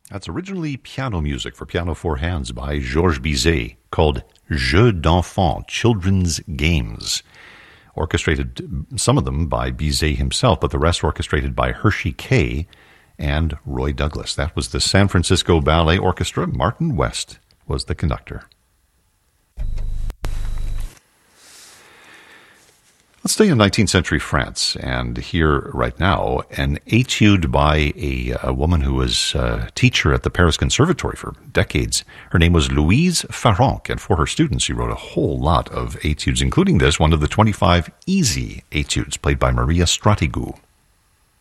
That's originally piano music for piano four hands by Georges Bizet called Jeux d'enfants, Children's Games. Orchestrated, some of them by Bizet himself, but the rest orchestrated by Hershey Kay and Roy Douglas. That was the San Francisco Ballet Orchestra. Martin West was the conductor. Let's stay in 19th century France and hear right now an etude by a woman who was a teacher at the Paris Conservatory for decades. Her name was Louise Farrenc, and for her students she wrote a whole lot of etudes, including this, one of the 25 easy etudes played by Maria Stratigou.